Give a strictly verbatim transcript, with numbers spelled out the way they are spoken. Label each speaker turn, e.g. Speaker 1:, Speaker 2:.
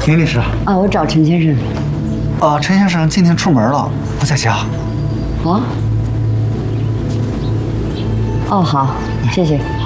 Speaker 1: 林律师
Speaker 2: 啊，我找陈先生。
Speaker 1: 啊，陈先生今天出门了，不在家。
Speaker 2: 啊？哦，好，谢谢。